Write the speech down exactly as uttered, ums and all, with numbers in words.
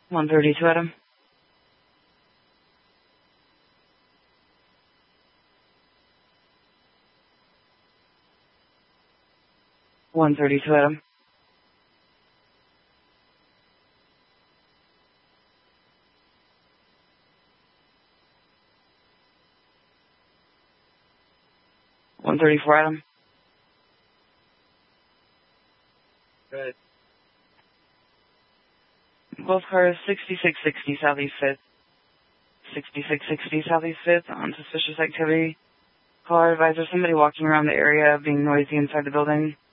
one thirty-two, Adam. one thirty-two, Adam. one thirty-four, Adam. Good. Both cars, sixty-six sixty Southeast fifth. sixty-six sixty Southeast fifth on suspicious activity. Caller advisor, somebody walking around the area being noisy inside the building.